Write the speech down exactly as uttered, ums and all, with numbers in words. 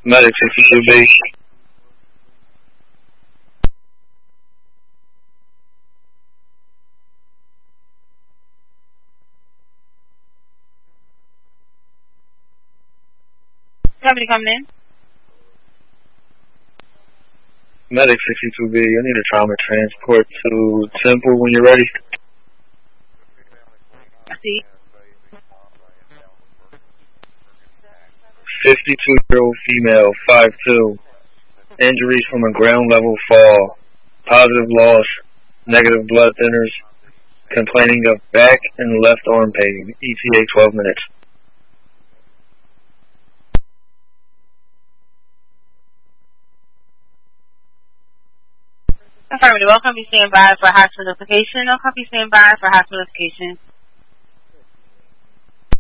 Medic sixty-two B. Somebody coming in? Medic sixty-two B, I need a trauma transport to Temple when you're ready. See. fifty-two-year-old female, five two. Injuries from a ground level fall. Positive loss. Negative blood thinners. Complaining of back and left arm pain. E T A twelve minutes. Affirmative. I'll copy stand by for hospital notification. I'll copy stand by for hospital notification.